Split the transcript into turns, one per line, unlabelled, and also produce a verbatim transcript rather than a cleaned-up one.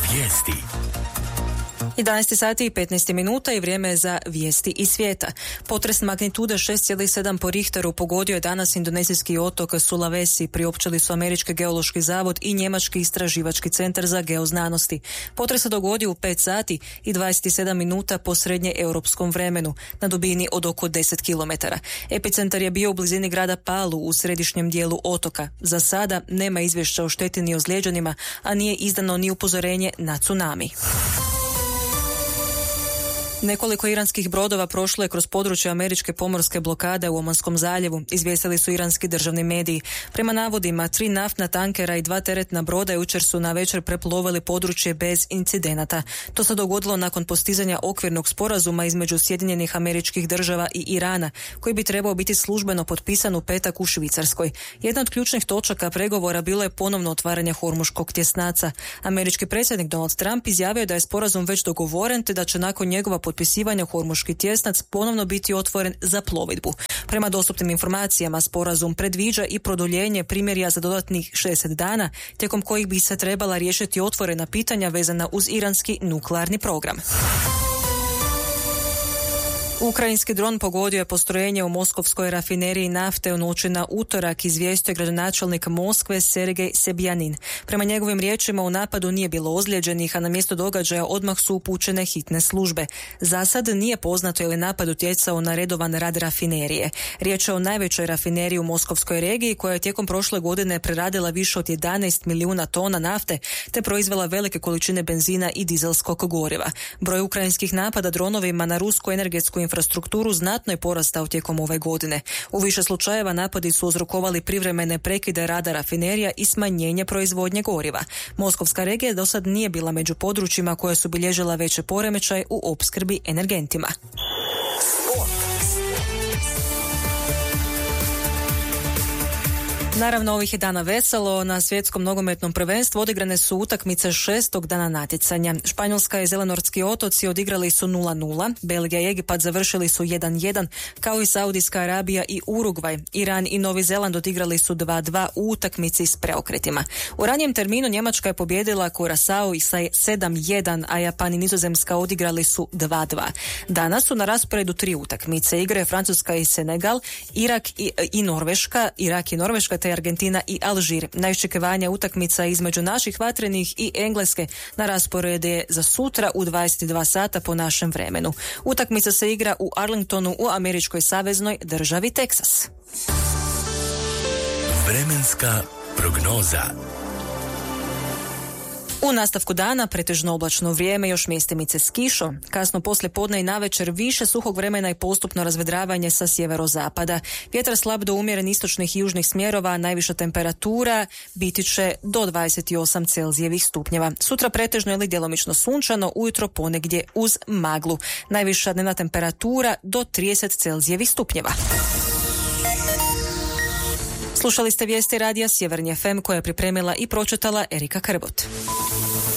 Vijesti.
jedanaest sati i petnaest minuta i vrijeme je za vijesti iz svijeta. Potres magnitude šest zarez sedam po Richteru pogodio je danas indonezijski otok Sulawesi, priopćili su Američki geološki zavod i Njemački istraživački centar za geoznanosti. Potres se dogodio u pet sati i dvadeset sedam minuta po srednje europskom vremenu, na dubini od oko deset kilometara. Epicentar je bio u blizini grada Palu u središnjem dijelu otoka. Za sada nema izvješća o šteti ni ozlijeđenima, a nije izdano ni upozorenje na tsunami. Nekoliko iranskih brodova prošlo je kroz područje američke pomorske blokade u Omanskom zaljevu, izvijestili su iranski državni mediji. Prema navodima, tri naftna tankera i dva teretna broda jučer su na večer preplovili područje bez incidenata. To se dogodilo nakon postizanja okvirnog sporazuma između Sjedinjenih Američkih Država i Irana, koji bi trebao biti službeno potpisan u petak u Švicarskoj. Jedna od ključnih točaka pregovora bilo je ponovno otvaranje Hormuškog tjesnaca. Američki predsjednik Donald Trump izjavio da je sporazum već dogovoren te da će nakon njegova potpisivanja Hormuški tjesnac ponovno biti otvoren za plovidbu. Prema dostupnim informacijama, sporazum predviđa i produljenje primirja za dodatnih šezdeset dana, tijekom kojih bi se trebala riješiti otvorena pitanja vezana uz iranski nuklearni program. Ukrajinski dron pogodio je postrojenje u moskovskoj rafineriji nafte u noći na utorak, izvijestio je gradonačelnik Moskve Sergej Sebjanin. Prema njegovim riječima u napadu nije bilo ozlijeđenih, a na mjesto događaja odmah su upućene hitne službe. Za sad nije poznato je li napad utjecao na redovan rad rafinerije. Riječ je o najvećoj rafineriji u moskovskoj regiji koja je tijekom prošle godine preradila više od jedanaest milijuna tona nafte te proizvela velike količine benzina i dizelskog goriva. Broj ukrajinskih napada dronovima na rusku energetsku infrastrukturu znatno je porastao tijekom ove godine. U više slučajeva napadi su uzrokovali privremene prekide rada rafinerija i smanjenje proizvodnje goriva. Moskovska regija do sad nije bila među područjima koja su bilježila veće poremećaje u opskrbi energentima. Naravno, ovih je dana veselo. Na svjetskom nogometnom prvenstvu odigrane su utakmice šestog dana natjecanja. Španjolska i Zelenortski otoci odigrali su nula nula, Belgija i Egipat završili su jedan jedan, kao i Saudijska Arabija i Urugvaj. Iran i Novi Zeland odigrali su dva dva u utakmici s preokretima. U ranijem terminu Njemačka je pobijedila Kurasao i sa sedam jedan, a Japan i Nizozemska odigrali su dva dva. Danas su na rasporedu tri utakmice. Igre Francuska i Senegal, Irak i, i Norveška, Irak i Norveška te Argentina i Alžir. Najočekivanja utakmica između naših vatrenih i Engleske na rasporedu je za sutra u dvadeset dva sata po našem vremenu. Utakmica se igra u Arlingtonu u američkoj saveznoj državi Teksas.
Vremenska prognoza.
U nastavku dana pretežno oblačno vrijeme, još mjestimice s kišom. Kasno poslije podne i navečer više suhog vremena i postupno razvedravanje sa sjeverozapada. Vjetar slab do umjeren istočnih i južnih smjerova, najviša temperatura biti će do dvadeset osam Celzijevih stupnjeva. Sutra pretežno ili djelomično sunčano, ujutro ponegdje uz maglu. Najviša dnevna temperatura do trideset Celzijevih stupnjeva. Slušali ste vijesti radija Sjeverni F M koje je pripremila i pročitala Erika Krbot.